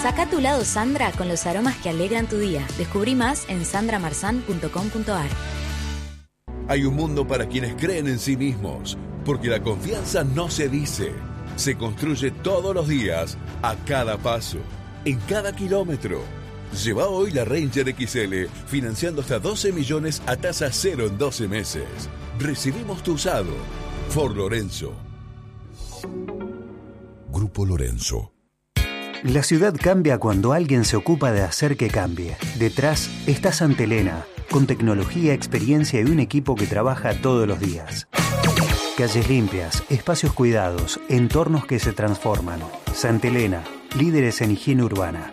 Saca tu lado Sandra con los aromas que alegran tu día. Descubrí más en sandramarzan.com.ar. Hay un mundo para quienes creen en sí mismos, porque la confianza no se dice, se construye todos los días, a cada paso, en cada kilómetro. Lleva hoy la Ranger XL, financiando hasta 12 millones a tasa cero en 12 meses. Recibimos tu usado. Ford Lorenzo. Grupo Lorenzo. La ciudad cambia cuando alguien se ocupa de hacer que cambie. Detrás está Santa Elena, con tecnología, experiencia y un equipo que trabaja todos los días. Calles limpias, espacios cuidados, entornos que se transforman. Santa Elena, líderes en higiene urbana.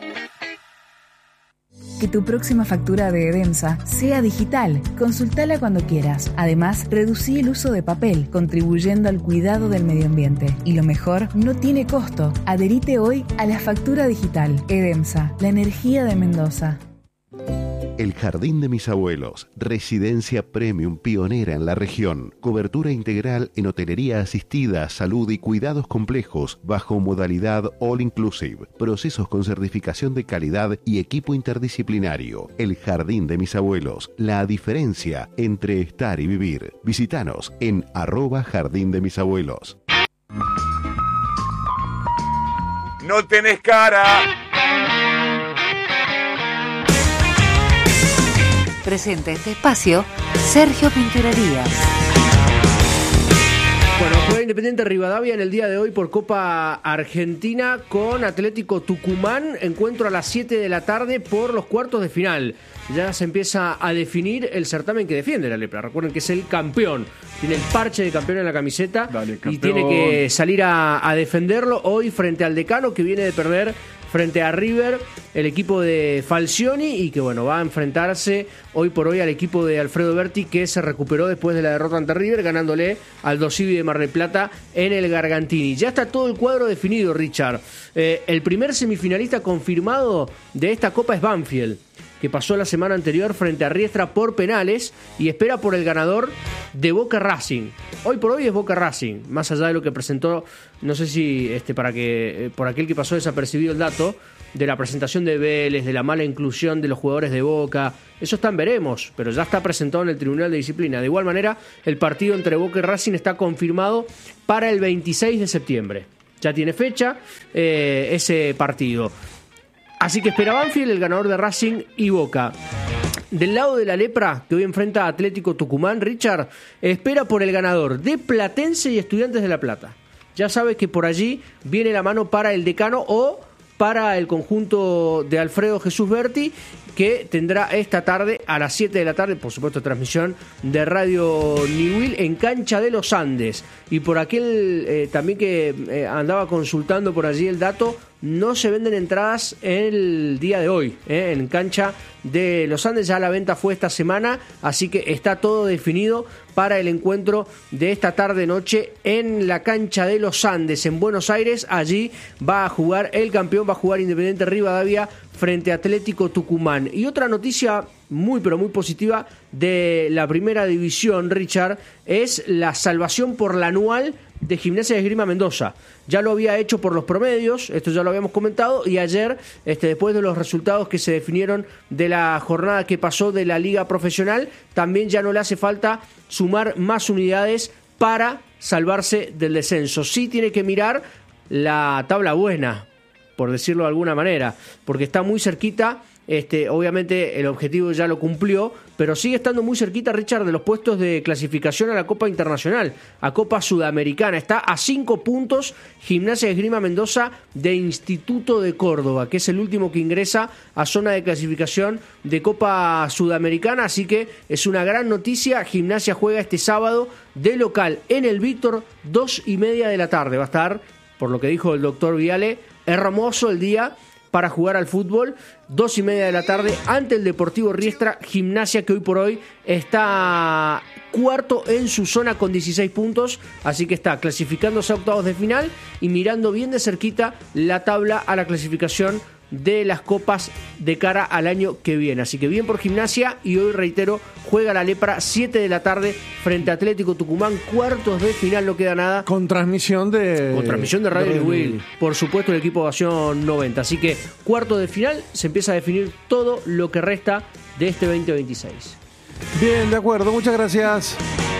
Que tu próxima factura de Edemsa sea digital. Consultala cuando quieras. Además, reducí el uso de papel, contribuyendo al cuidado del medio ambiente. Y lo mejor, no tiene costo. Adherite hoy a la factura digital. Edemsa, la energía de Mendoza. El Jardín de mis abuelos, residencia premium pionera en la región. Cobertura integral en hotelería asistida, salud y cuidados complejos bajo modalidad all inclusive. Procesos con certificación de calidad y equipo interdisciplinario. El Jardín de mis abuelos, la diferencia entre estar y vivir. Visítanos en @Jardín de mis abuelos. No tenés cara. Presenta este espacio Sergio Pinturerías. Bueno, juega Independiente Rivadavia en el día de hoy por Copa Argentina con Atlético Tucumán. Encuentro a las 7 de la tarde por los cuartos de final. Ya se empieza a definir el certamen que defiende la Lepra. Recuerden que es el campeón. Tiene el parche de campeón en la camiseta. Dale, y tiene que salir a defenderlo hoy frente al Decano, que viene de perder frente a River, el equipo de Falcioni, y que bueno, va a enfrentarse hoy por hoy al equipo de Alfredo Berti, que se recuperó después de la derrota ante River, ganándole al Dosivi de Mar del Plata en el Gargantini. Ya está todo el cuadro definido, Richard. El primer semifinalista confirmado de esta Copa es Banfield, que pasó la semana anterior frente a Riestra por penales y espera por el ganador de Boca Racing. Hoy por hoy es Boca Racing, más allá de lo que presentó, no sé si por aquel que pasó desapercibido el dato de la presentación de Vélez, de la mala inclusión de los jugadores de Boca. Eso está en veremos, pero ya está presentado en el Tribunal de Disciplina. De igual manera, el partido entre Boca y Racing está confirmado para el 26 de septiembre. Ya tiene fecha ese partido. Así que espera Banfield, el ganador de Racing y Boca. Del lado de la Lepra, que hoy enfrenta a Atlético Tucumán, Richard, espera por el ganador de Platense y Estudiantes de La Plata. Ya sabes que por allí viene la mano para el Decano o para el conjunto de Alfredo Jesús Berti, que tendrá esta tarde a las 7 de la tarde, por supuesto, transmisión de Radio Niwil en Cancha de los Andes. Y por aquel también que andaba consultando por allí el dato, no se venden entradas el día de hoy, en Cancha de los Andes. Ya la venta fue esta semana, así que está todo definido para el encuentro de esta tarde-noche en la Cancha de los Andes, en Buenos Aires. Allí va a jugar el campeón, va a jugar Independiente Rivadavia frente a Atlético Tucumán. Y otra noticia muy pero muy positiva de la primera división, Richard, es la salvación por la anual de Gimnasia de Esgrima Mendoza. Ya lo había hecho por los promedios, esto ya lo habíamos comentado, y ayer, después de los resultados que se definieron de la jornada que pasó de la Liga Profesional, también ya no le hace falta sumar más unidades para salvarse del descenso. Sí tiene que mirar la tabla buena, por decirlo de alguna manera, porque está muy cerquita. Obviamente el objetivo ya lo cumplió, pero sigue estando muy cerquita, Richard, de los puestos de clasificación a la Copa Internacional, a Copa Sudamericana. Está a 5 puntos Gimnasia de Esgrima Mendoza de Instituto de Córdoba, que es el último que ingresa a zona de clasificación de Copa Sudamericana, así que es una gran noticia. Gimnasia juega este sábado de local en el Víctor, 2:30 de la tarde. Va a estar, por lo que dijo el doctor Viale, hermoso el día para jugar al fútbol. 2:30 de la tarde ante el Deportivo Riestra. Gimnasia, que hoy por hoy está cuarto en su zona con 16 puntos, así que está clasificándose a octavos de final y mirando bien de cerquita la tabla a la clasificación de las copas de cara al año que viene. Así que bien por Gimnasia, y hoy, reitero, juega la Lepra 7 de la tarde frente a Atlético Tucumán, cuartos de final, no queda nada. Con transmisión de Radio Will, por supuesto, el equipo Ovación 90. Así que cuartos de final, se empieza a definir todo lo que resta de este 2026. Bien, de acuerdo, muchas gracias.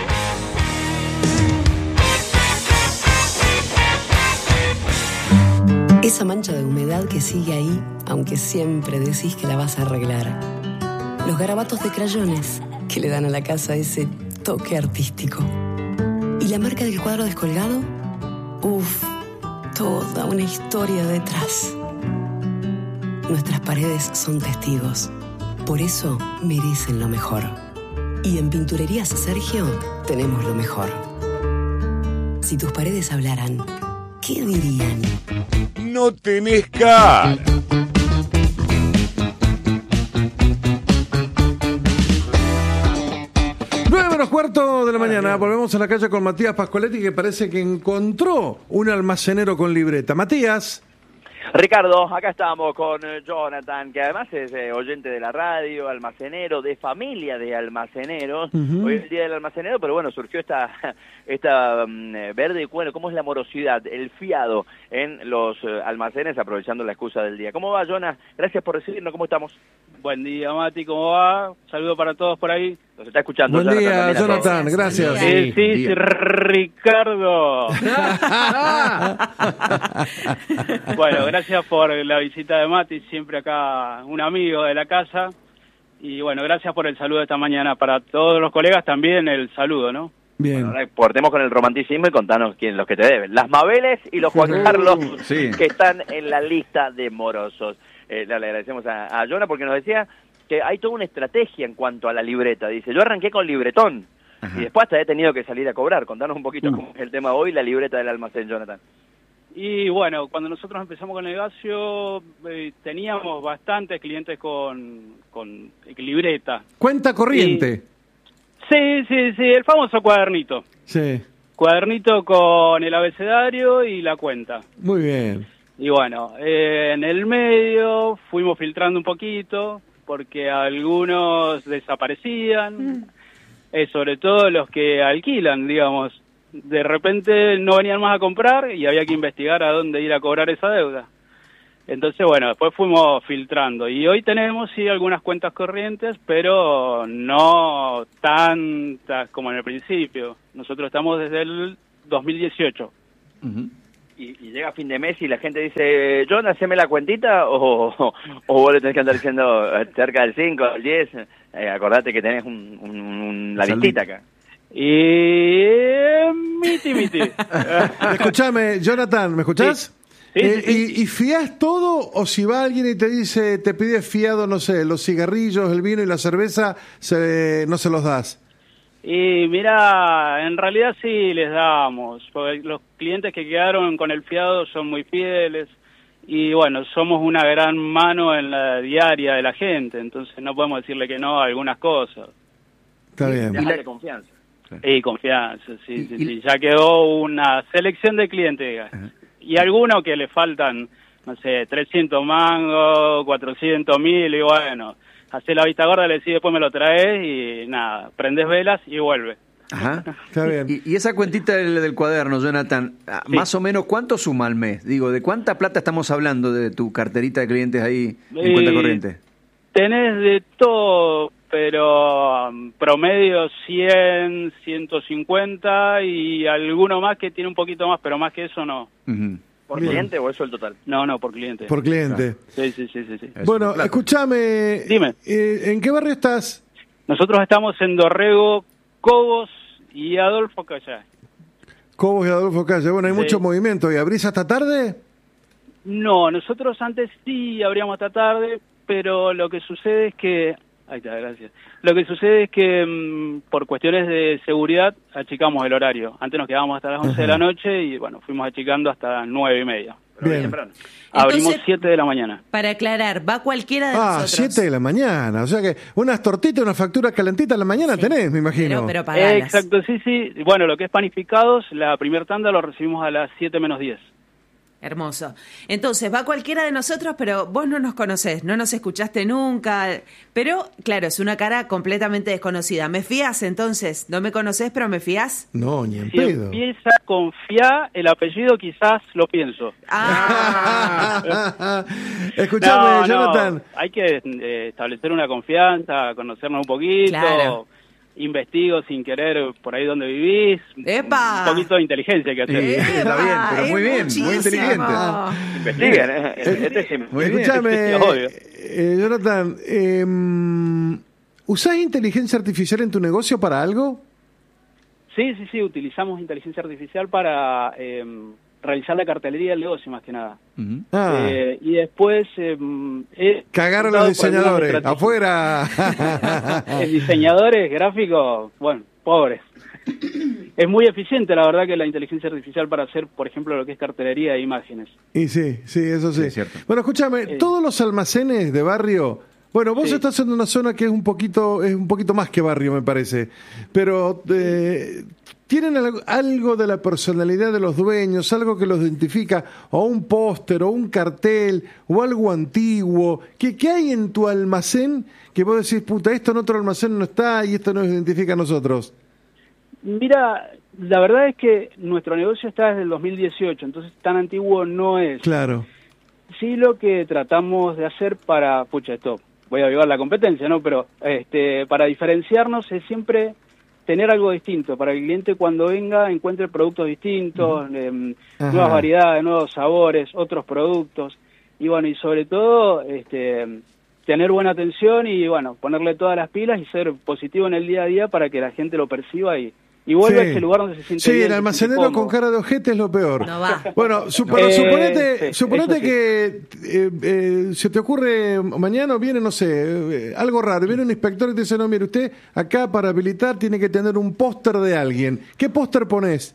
Esa mancha de humedad que sigue ahí, aunque siempre decís que la vas a arreglar. Los garabatos de crayones que le dan a la casa ese toque artístico. ¿Y la marca del cuadro descolgado? Uf, toda una historia detrás. Nuestras paredes son testigos. Por eso merecen lo mejor. Y en Pinturerías Sergio tenemos lo mejor. Si tus paredes hablaran, ¿qué dirían? No tenés cara. Cuarto de la mañana, volvemos a la calle con Matías Pascoletti, que parece que encontró un almacenero con libreta. Matías. Ricardo, acá estamos con Jonathan, que además es oyente de la radio, almacenero, de familia de almaceneros. Hoy es el día del almacenero, pero bueno, surgió esta verde, bueno, ¿cómo es la morosidad, el fiado en los almacenes, aprovechando la excusa del día? ¿Cómo va, Jonas? Gracias por recibirnos, ¿cómo estamos? Buen día, Mati, ¿cómo va? Saludo para todos por ahí. Nos está escuchando. Buen día, Jonathan, gracias. Sí, Ricardo. Bueno, gracias por la visita de Mati, siempre acá un amigo de la casa. Y bueno, gracias por el saludo esta mañana. Para todos los colegas también el saludo, ¿no? Bien. Bueno, portemos con el romanticismo y contanos los que te deben. Las Mabeles y los Juan Carlos, que están en la lista de morosos. Le agradecemos a Jonah porque nos decía que hay toda una estrategia en cuanto a la libreta. Dice, yo arranqué con libretón. Ajá. Y después hasta he tenido que salir a cobrar. Contanos un poquito cómo es el tema hoy, la libreta del almacén, Jonathan. Y bueno, cuando nosotros empezamos con el negocio, teníamos bastantes clientes con libreta. ¿Cuenta corriente? Sí, el famoso cuadernito. Sí. Cuadernito con el abecedario y la cuenta. Muy bien. Y bueno, en el medio fuimos filtrando un poquito, porque algunos desaparecían, sobre todo los que alquilan, digamos. De repente no venían más a comprar y había que investigar a dónde ir a cobrar esa deuda. Entonces, bueno, después fuimos filtrando. Y hoy tenemos, sí, algunas cuentas corrientes, pero no tantas como en el principio. Nosotros estamos desde el 2018. Y llega fin de mes y la gente dice, John, haceme la cuentita, o vos le tenés que andar diciendo cerca del 5, del 10, acordate que tenés la listita acá. Y miti. Escuchame, Jonathan, ¿me escuchás? Sí. ¿Y fiás todo o si va alguien y te dice, te pide fiado, no sé, los cigarrillos, el vino y la cerveza, no se los das? Y mira, en realidad sí les damos, porque los clientes que quedaron con el fiado son muy fieles y bueno, somos una gran mano en la diaria de la gente, entonces no podemos decirle que no a algunas cosas. Está bien. Y de confianza. Y confianza, sí. Ya quedó una selección de clientes. Y algunos que le faltan, no sé, 300 mangos, 400.000 y bueno, hace la vista gorda, le decís después me lo traes y nada, prendés velas y vuelve. Ajá. Está bien. Y esa cuentita del cuaderno, Jonathan, más o menos, ¿cuánto suma al mes? Digo, ¿de cuánta plata estamos hablando de tu carterita de clientes ahí en cuenta corriente? Tenés de todo, pero promedio 100, 150 y alguno más que tiene un poquito más, pero más que eso no. ¿Por cliente o eso el total? No, por cliente. Por cliente. Sí. Bueno, escúchame. Dime. ¿En qué barrio estás? Nosotros estamos en Dorrego, Cobos y Adolfo Calle. Cobos y Adolfo Calle. Bueno, hay mucho movimiento. ¿Y abrís hasta tarde? No, nosotros antes sí abríamos hasta tarde, pero lo que sucede es que... Ahí está, gracias. Lo que sucede es que por cuestiones de seguridad achicamos el horario. Antes nos quedábamos hasta las 11 de la noche y bueno, fuimos achicando hasta 9:30. Bien. Abrimos 7 de la mañana. Para aclarar, va cualquiera de nosotros. 7 de la mañana. O sea que unas tortitas, una factura calentita a la mañana tenés, me imagino. Pero pagalas. Exacto, sí. Bueno, lo que es panificados, la primera tanda lo recibimos a las 7 menos 10. Hermoso. Entonces, va cualquiera de nosotros, pero vos no nos conocés, no nos escuchaste nunca. Pero, claro, es una cara completamente desconocida. ¿Me fías entonces? ¿No me conocés, pero me fías? No, ni en Si pedo. empieza con Fiá, el apellido quizás lo pienso. Escuchame, Jonathan. Hay que establecer una confianza, conocernos un poquito. Claro. Investigo sin querer por ahí donde vivís. ¡Epa! Un poquito de inteligencia que hacer. Está bien, pero muy bien, muy inteligente. Investiguen, Escuchame, obvio. Jonathan, ¿usás inteligencia artificial en tu negocio para algo? Sí, utilizamos inteligencia artificial para realizar la cartelería del negocio, más que nada. Y después... cagar a los diseñadores, afuera. Diseñadores gráficos, bueno, pobres. Es muy eficiente, la verdad, que la inteligencia artificial para hacer, por ejemplo, lo que es cartelería de imágenes. Y sí, eso sí. Sí, cierto. Bueno, escúchame, todos los almacenes de barrio... Bueno, vos estás en una zona que es un poquito más que barrio, me parece. Pero ¿tienen algo de la personalidad de los dueños, algo que los identifica, o un póster, o un cartel, o algo antiguo? ¿Qué hay en tu almacén que vos decís, puta, esto en otro almacén no está y esto nos identifica a nosotros? Mira, la verdad es que nuestro negocio está desde el 2018, entonces tan antiguo no es. Claro. Sí, lo que tratamos de hacer para, voy a avivar la competencia, ¿no? Pero para diferenciarnos es siempre tener algo distinto, para que el cliente cuando venga encuentre productos distintos, nuevas variedades, nuevos sabores, otros productos, y bueno, y sobre todo tener buena atención y bueno, ponerle todas las pilas y ser positivo en el día a día para que la gente lo perciba y vuelve a ese lugar donde se siente bien. Sí, el almacenero con cara de ojete es lo peor. No va. Bueno, suponete que se te ocurre mañana viene, no sé, algo raro, viene un inspector y te dice, no, mire, usted acá para habilitar tiene que tener un póster de alguien. ¿Qué póster ponés?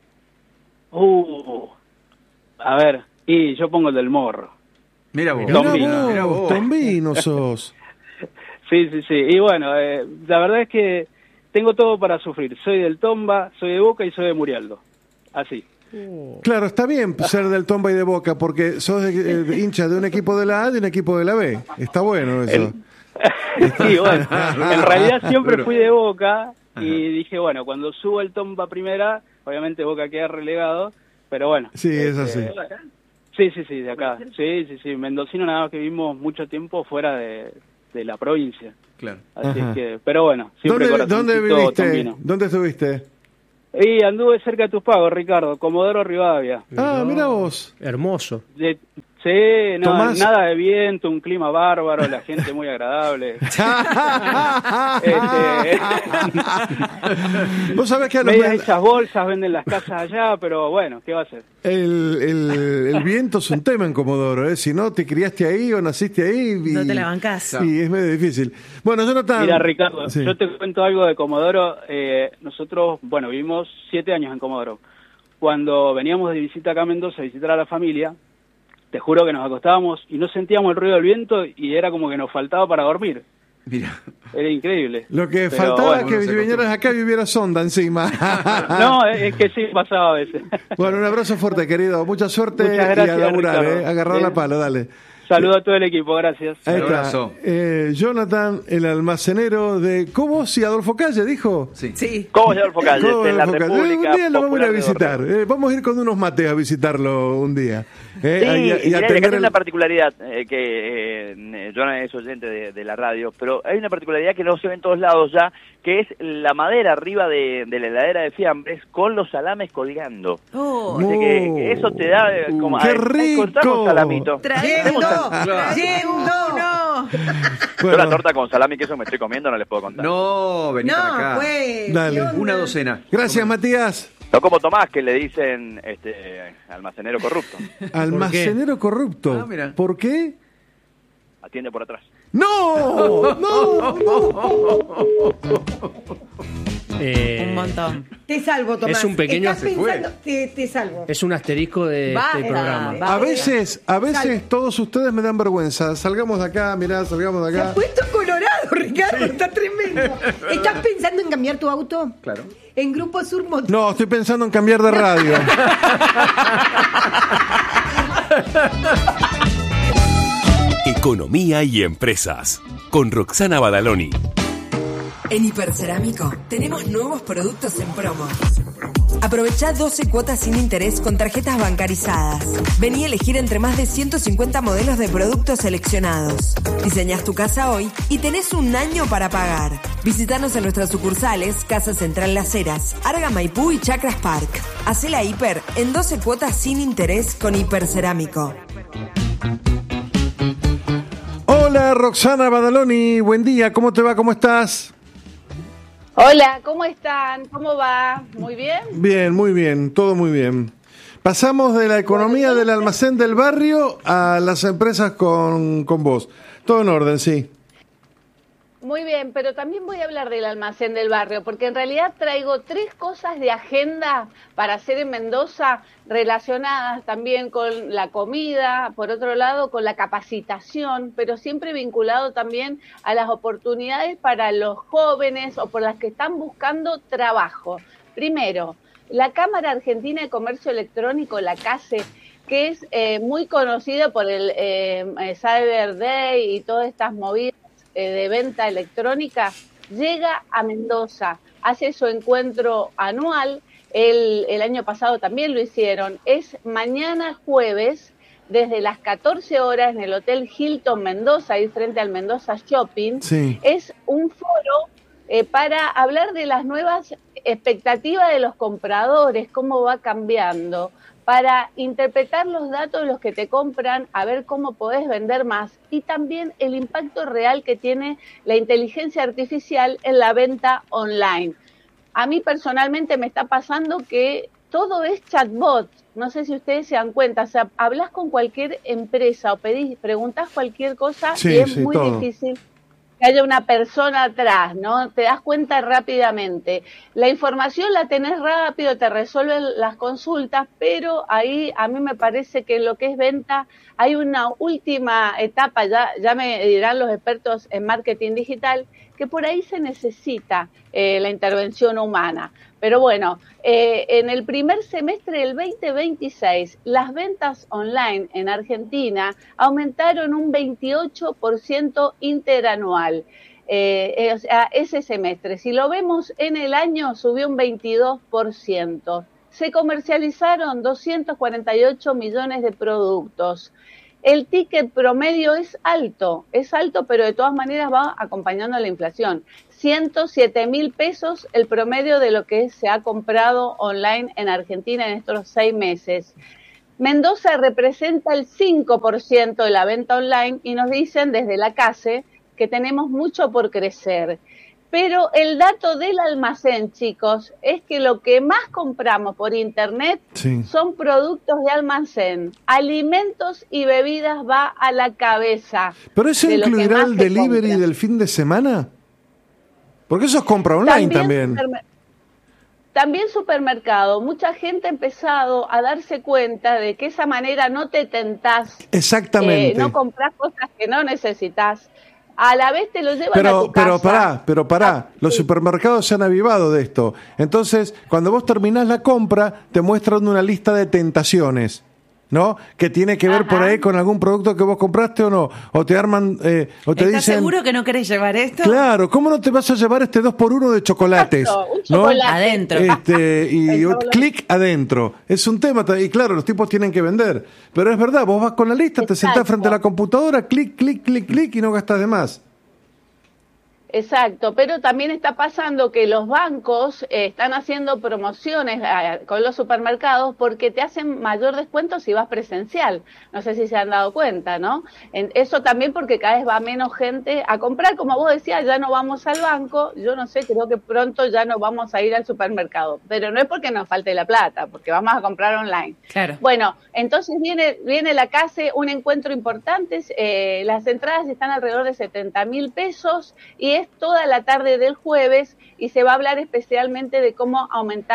A ver, y yo pongo el del morro. Mira vos. Mira vos, Tombino sos. Sí. Y bueno, la verdad es que tengo todo para sufrir. Soy del Tomba, soy de Boca y soy de Murialdo. Así. Claro, está bien ser del Tomba y de Boca, porque sos hincha de un equipo de la A y de un equipo de la B. Está bueno eso. Sí, bueno, en realidad siempre fui de Boca y dije, bueno, cuando subo el Tomba primera, obviamente Boca queda relegado, pero bueno. Sí, es así. Sí, de acá. Sí. Mendocino nada más que vivimos mucho tiempo fuera de la provincia. Claro. Así que, pero bueno, siempre ¿Dónde viviste? Tombino. ¿Dónde estuviste? Y anduve cerca de Tuspagos, Ricardo, Comodoro Rivadavia. Mira vos. Hermoso. Sí, nada de viento, un clima bárbaro, la gente muy agradable. Vos sabés que esas bolsas venden las casas allá, pero bueno, ¿qué va a hacer? El viento es un tema en Comodoro, ¿eh? Si no te criaste ahí o naciste ahí... No te la bancás. Sí, es medio difícil. Bueno, Jonathan... Mira, Ricardo, yo te cuento algo de Comodoro. Nosotros, vivimos 7 años en Comodoro. Cuando veníamos de visita acá a Mendoza, a visitar a la familia, te juro que nos acostábamos y no sentíamos el ruido del viento y era como que nos faltaba para dormir. Mira. Era increíble. Lo que faltaba es que vinieras acá y vivieras sonda encima. No, es que sí pasaba a veces. Bueno, un abrazo fuerte, querido. Mucha suerte. Muchas gracias, y a laburar, Ricardo. Agarrar la pala, dale. Saludo a todo el equipo, gracias. Ahí Un abrazo. está. Jonathan, el almacenero de Cobos y Adolfo Calle, dijo. Sí. Cobos y Adolfo Calle, de la Un República día lo vamos a ir a Popular de visitar. Dorrego. Vamos a ir con unos mates a visitarlo un día. Sí, y acá hay una particularidad, que Jonathan es oyente de la radio, pero hay una particularidad que no se ve en todos lados ya, que es la madera arriba de la heladera de fiambres con los salames colgando. Dice que eso te da como... ¡Qué rico! Cortamos salamito. ¡Trayendo! Yo la torta con salami que eso me estoy comiendo no les puedo contar. No, vení para acá. Pues, Dale. Una docena. Gracias, Matías. No como Tomás, que le dicen almacenero corrupto. Almacenero corrupto. Ah, mira. ¿Por qué? Atiende por atrás. ¡No! ¡No! un montón. Te salvo, Tomás. Es un pequeño... Estás pensando, te salvo. Es un asterisco de este programa. A veces todos ustedes me dan vergüenza. Salgamos de acá, mirá, salgamos de Se acá. ha puesto colorado, Ricardo. Ricardo, está tremendo. ¿Estás pensando en cambiar tu auto? Claro. En Grupo Sur Motor. No, estoy pensando en cambiar de radio. Economía y empresas, con Roxana Badaloni. En Hipercerámico tenemos nuevos productos en promo. Aprovechá 12 cuotas sin interés con tarjetas bancarizadas. Vení a elegir entre más de 150 modelos de productos seleccionados. Diseñás tu casa hoy y tenés un año para pagar. Visítanos en nuestras sucursales Casa Central Las Heras, Arga Maipú y Chacras Park. Hacé la hiper en 12 cuotas sin interés con Hipercerámico. Hola, Roxana Badaloni, buen día, ¿cómo te va? ¿Cómo estás? Hola, ¿cómo están? ¿Cómo va? ¿Muy bien? Bien, muy bien, todo muy bien. Pasamos de la economía del almacén del barrio a las empresas con vos. Todo en orden, sí. Muy bien, pero también voy a hablar del almacén del barrio, porque en realidad traigo 3 cosas de agenda para hacer en Mendoza relacionadas también con la comida, por otro lado con la capacitación, pero siempre vinculado también a las oportunidades para los jóvenes o por las que están buscando trabajo. Primero, la Cámara Argentina de Comercio Electrónico, la CACE, que es muy conocida por el Cyber Day y todas estas movidas de venta electrónica, llega a Mendoza, hace su encuentro anual, el año pasado también lo hicieron, es mañana jueves, desde las 14 horas en el Hotel Hilton Mendoza, ahí frente al Mendoza Shopping, sí. Es un foro para hablar de las nuevas expectativas de los compradores, cómo va cambiando, para interpretar los datos de los que te compran, a ver cómo podés vender más y también el impacto real que tiene la inteligencia artificial en la venta online. A mí personalmente me está pasando que todo es chatbot, no sé si ustedes se dan cuenta, o sea, hablas con cualquier empresa o preguntás cualquier cosa y es muy difícil que haya una persona atrás, ¿no? Te das cuenta rápidamente. La información la tenés rápido, te resuelven las consultas, pero ahí a mí me parece que en lo que es venta hay una última etapa, ya me dirán los expertos en marketing digital, que por ahí se necesita la intervención humana. Pero bueno, en el primer semestre del 2026, las ventas online en Argentina aumentaron un 28% interanual. O sea, ese semestre. Si lo vemos en el año, subió un 22%. Se comercializaron 248 millones de productos. El ticket promedio es alto, pero de todas maneras va acompañando a la inflación. 107.000 pesos el promedio de lo que se ha comprado online en Argentina en estos 6 meses. Mendoza representa el 5% de la venta online y nos dicen desde la CACE que tenemos mucho por crecer. Pero el dato del almacén, chicos, es que lo que más compramos por internet son productos de almacén. Alimentos y bebidas va a la cabeza. ¿Pero eso incluirá el delivery del fin de semana? Porque eso es compra online también. También supermercado. Mucha gente ha empezado a darse cuenta de que esa manera no te tentás. Exactamente. No compras cosas que no necesitas. A la vez te lo llevan a tu casa. Pero pará. Los supermercados se han avivado de esto. Entonces, cuando vos terminás la compra, te muestran una lista de tentaciones, ¿no? Que tiene que ver por ahí con algún producto que vos compraste o no. O te arman, o te dicen... ¿Estás seguro que no querés llevar esto? Claro, ¿cómo no te vas a llevar este 2x1 de chocolates? Un chocolate. Adentro. Y clic adentro. Es un tema, y claro, los tipos tienen que vender. Pero es verdad, vos vas con la lista, te sentás frente a la computadora, clic, clic, clic, clic, y no gastás de más. Exacto, pero también está pasando que los bancos están haciendo promociones con los supermercados porque te hacen mayor descuento si vas presencial. No sé si se han dado cuenta, ¿no? Eso también porque cada vez va menos gente a comprar. Como vos decías, ya no vamos al banco. Yo no sé, creo que pronto ya no vamos a ir al supermercado. Pero no es porque nos falte la plata, porque vamos a comprar online. Claro. Bueno, entonces viene la CACE, un encuentro importante. Las entradas están alrededor de 70.000 pesos y es toda la tarde del jueves y se va a hablar especialmente de cómo aumentar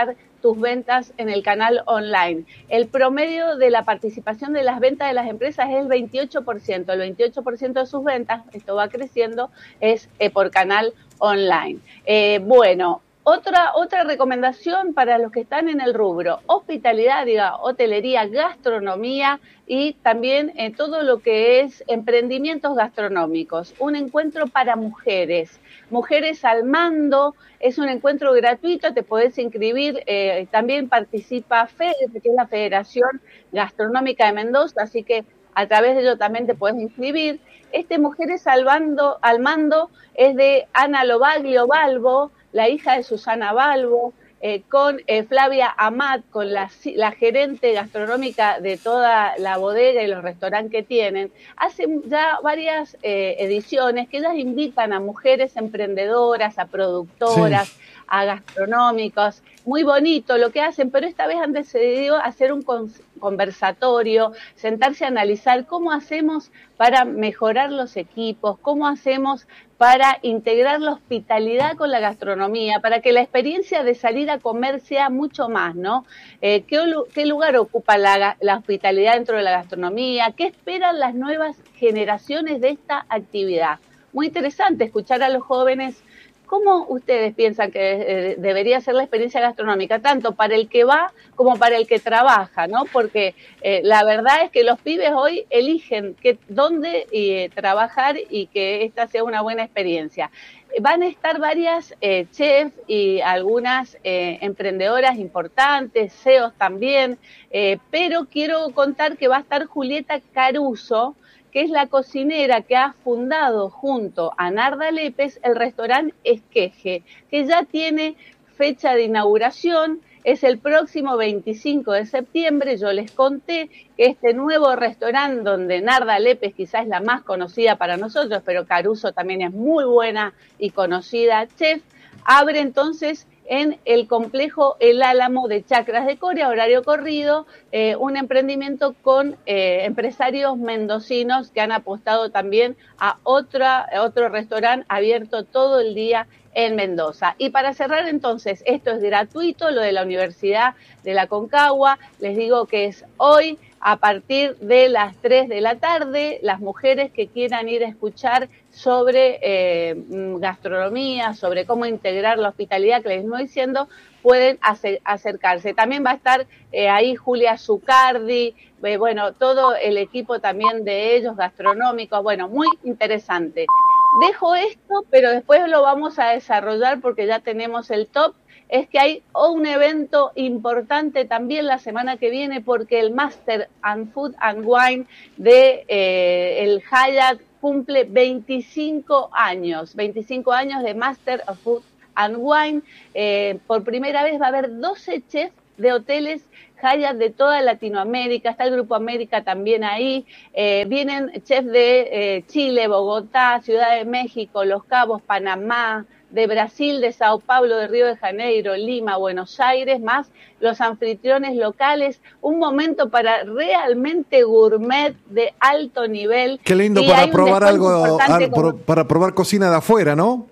tus ventas en el canal online. El promedio de la participación de las ventas de las empresas es el 28%. El 28% de sus ventas, esto va creciendo, es por canal online. Bueno, otra recomendación para los que están en el rubro: hospitalidad, hotelería, gastronomía y también todo lo que es emprendimientos gastronómicos. Un encuentro para mujeres. Mujeres al Mando, es un encuentro gratuito, te podés inscribir, también participa FEDE, que es la Federación Gastronómica de Mendoza, así que a través de ello también te podés inscribir. Mujeres al Mando es de Ana Lobaglio Balbo, la hija de Susana Balbo, con Flavia Amat, con la gerente gastronómica de toda la bodega y los restaurantes que tienen. Hacen ya varias ediciones que ellas invitan a mujeres emprendedoras, a productoras, sí, a gastronómicos. Muy bonito lo que hacen, pero esta vez han decidido hacer un conversatorio, sentarse a analizar cómo hacemos para mejorar los equipos, cómo hacemos para integrar la hospitalidad con la gastronomía, para que la experiencia de salir a comer sea mucho más, ¿no? ¿Qué lugar ocupa la hospitalidad dentro de la gastronomía? ¿Qué esperan las nuevas generaciones de esta actividad? Muy interesante escuchar a los jóvenes. ¿Cómo ustedes piensan que debería ser la experiencia gastronómica, tanto para el que va como para el que trabaja, ¿no? Porque la verdad es que los pibes hoy eligen dónde trabajar y que esta sea una buena experiencia. Van a estar varias chefs y algunas emprendedoras importantes, CEOs también, pero quiero contar que va a estar Julieta Caruso, que es la cocinera que ha fundado junto a Narda Lépez el restaurante Esqueje, que ya tiene fecha de inauguración, es el próximo 25 de septiembre. Yo les conté que este nuevo restaurante, donde Narda Lépez quizás es la más conocida para nosotros, pero Caruso también es muy buena y conocida chef, abre entonces en el complejo El Álamo de Chacras de Coria, horario corrido, un emprendimiento con empresarios mendocinos que han apostado también a otro restaurante abierto todo el día en Mendoza. Y para cerrar entonces, esto es gratuito, lo de la Universidad de la Concagua, les digo que es hoy a partir de las 3 de la tarde, las mujeres que quieran ir a escuchar sobre gastronomía, sobre cómo integrar la hospitalidad que les estoy diciendo, pueden acercarse. También va a estar ahí Julia Zucardi, bueno, todo el equipo también de ellos, gastronómicos, bueno, muy interesante. Dejo esto, pero después lo vamos a desarrollar porque ya tenemos el top. Es que hay un evento importante también la semana que viene, porque el Master and Food and Wine de el Hyatt cumple 25 años de Master of Food and Wine. Por primera vez va a haber 12 chefs de hoteles Hyatt de toda Latinoamérica, está el Grupo América también ahí, vienen chefs de Chile, Bogotá, Ciudad de México, Los Cabos, Panamá, de Brasil, de Sao Paulo, de Río de Janeiro, Lima, Buenos Aires, más los anfitriones locales, un momento para realmente gourmet de alto nivel. Qué lindo para probar algo, para probar cocina de afuera, ¿no?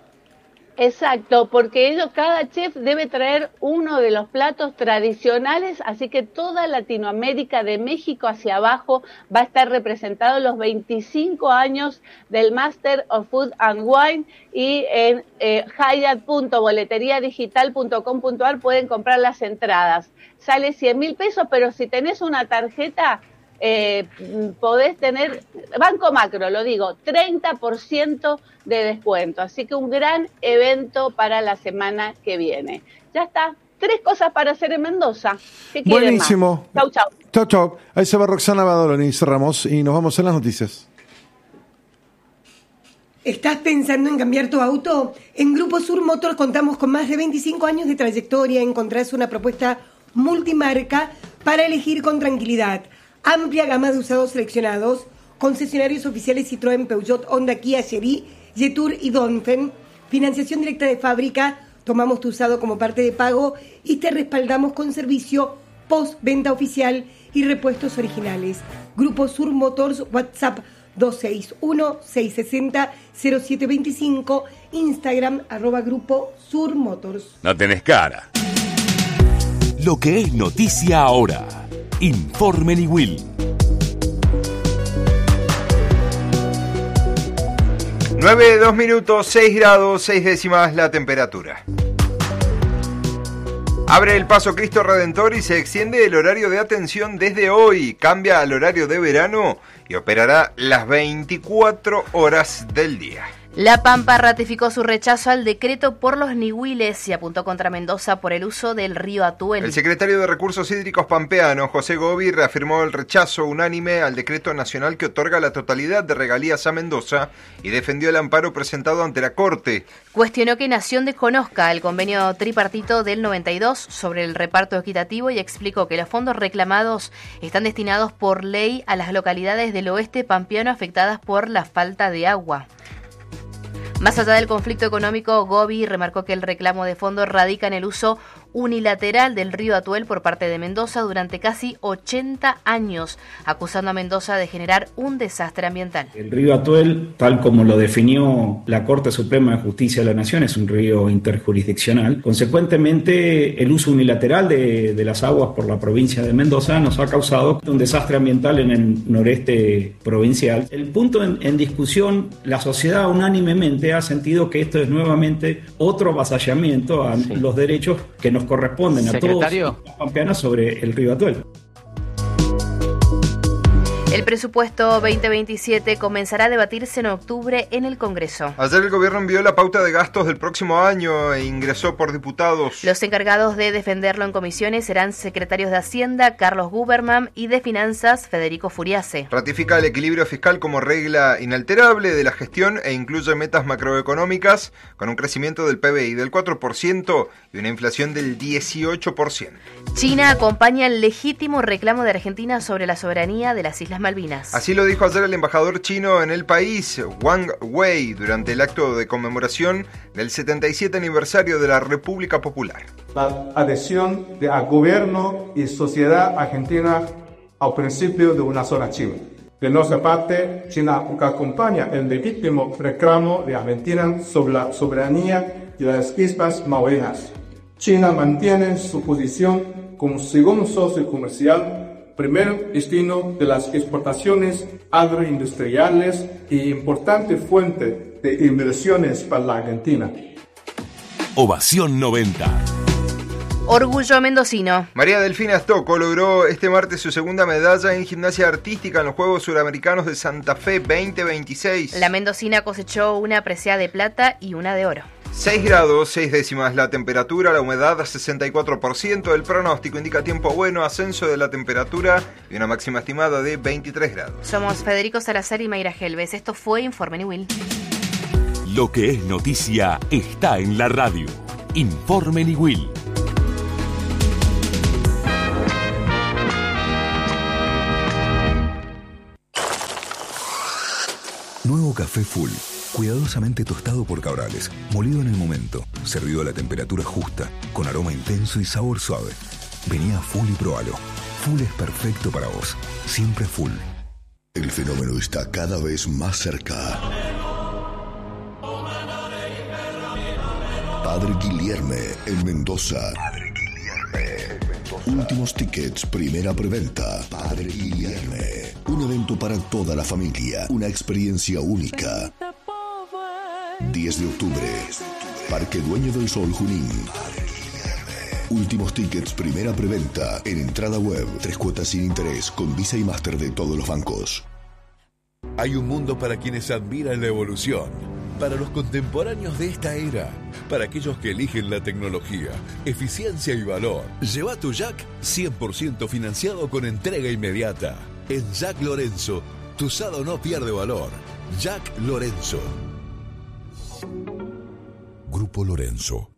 Exacto, porque cada chef debe traer uno de los platos tradicionales, así que toda Latinoamérica, de México hacia abajo, va a estar representado los 25 años del Master of Food and Wine, y en hyatt.boleteriadigital.com.ar pueden comprar las entradas. Sale 100.000 pesos, pero si tenés una tarjeta, podés tener, Banco Macro, lo digo, 30% de descuento. Así que un gran evento para la semana que viene. Ya está. 3 cosas para hacer en Mendoza. ¿Qué quieren más? Buenísimo. Chau, chau. Chau, chau. Ahí se va Roxana Badoloni. Cerramos y nos vamos en las noticias. ¿Estás pensando en cambiar tu auto? En Grupo Sur Motors contamos con más de 25 años de trayectoria. Encontrás una propuesta multimarca para elegir con tranquilidad. Amplia gama de usados seleccionados, concesionarios oficiales Citroën, Peugeot, Honda, Kia, Chery, Jetour y Dongfeng, financiación directa de fábrica, tomamos tu usado como parte de pago y te respaldamos con servicio post-venta oficial y repuestos originales. Grupo Sur Motors, WhatsApp 261-660-0725, Instagram @Grupo Sur Motors. No tenés cara. Lo que es noticia ahora. Informe Niwil. 9:02 minutos, 6 grados, 6 décimas la temperatura. Abre el Paso Cristo Redentor y se extiende el horario de atención desde hoy. Cambia al horario de verano y operará las 24 horas del día. La Pampa ratificó su rechazo al decreto por los nihuiles y apuntó contra Mendoza por el uso del río Atuel. El secretario de Recursos Hídricos pampeano, José Gobi, reafirmó el rechazo unánime al decreto nacional que otorga la totalidad de regalías a Mendoza y defendió el amparo presentado ante la Corte. Cuestionó que Nación desconozca el convenio tripartito del 92 sobre el reparto equitativo y explicó que los fondos reclamados están destinados por ley a las localidades del oeste pampeano afectadas por la falta de agua. Más allá del conflicto económico, Gobi remarcó que el reclamo de fondos radica en el uso unilateral del río Atuel por parte de Mendoza durante casi 80 años, acusando a Mendoza de generar un desastre ambiental. El río Atuel, tal como lo definió la Corte Suprema de Justicia de la Nación, es un río interjurisdiccional. Consecuentemente, el uso unilateral de las aguas por la provincia de Mendoza nos ha causado un desastre ambiental en el noreste provincial. El punto en discusión, la sociedad unánimemente ha sentido que esto es nuevamente otro avasallamiento a los derechos que nos corresponden a todos los pampeanos sobre el río Atuel. El presupuesto 2027 comenzará a debatirse en octubre en el Congreso. Ayer el gobierno envió la pauta de gastos del próximo año e ingresó por diputados. Los encargados de defenderlo en comisiones serán secretarios de Hacienda, Carlos Guberman, y de Finanzas, Federico Furiase. Ratifica el equilibrio fiscal como regla inalterable de la gestión e incluye metas macroeconómicas con un crecimiento del PBI del 4% y una inflación del 18%. China acompaña el legítimo reclamo de Argentina sobre la soberanía de las Islas Malvinas. Así lo dijo ayer el embajador chino en el país, Wang Wei, durante el acto de conmemoración del 77 aniversario de la República Popular. La adhesión al gobierno y sociedad argentina al principio de una sola China. De nuestra parte, China acompaña el legítimo reclamo de Argentina sobre la soberanía de las Islas Malvinas. China mantiene su posición como segundo socio comercial, primer destino de las exportaciones agroindustriales y importante fuente de inversiones para la Argentina. Ovación 90. Orgullo mendocino. María Delfina Stocco logró este martes su segunda medalla en gimnasia artística en los Juegos Suramericanos de Santa Fe 2026. La mendocina cosechó una presea de plata y una de oro. 6 grados, 6 décimas la temperatura, la humedad 64%, el pronóstico indica tiempo bueno, ascenso de la temperatura y una máxima estimada de 23 grados. Somos Federico Salazar y Mayra Gelves. Esto fue Informe Niwil. Lo que es noticia está en la radio. Informe Niwil. Nuevo café Full. Cuidadosamente tostado por Cabrales, molido en el momento, servido a la temperatura justa, con aroma intenso y sabor suave. Vení a Full y probalo. Full es perfecto para vos. Siempre Full. El fenómeno está cada vez más cerca. Padre Guilherme en Mendoza. Últimos tickets, primera preventa. Padre Guilherme. Un evento para toda la familia. Una experiencia única. 10 de octubre. Parque Dueño del Sol, Junín. Últimos tickets, primera preventa. En entrada web. 3 cuotas sin interés. Con Visa y Master de todos los bancos. Hay un mundo para quienes admiran la evolución. Para los contemporáneos de esta era. Para aquellos que eligen la tecnología, eficiencia y valor. Lleva tu Jack 100% financiado con entrega inmediata. En Jack Lorenzo, tu usado no pierde valor. Jack Lorenzo. Grupo Lorenzo.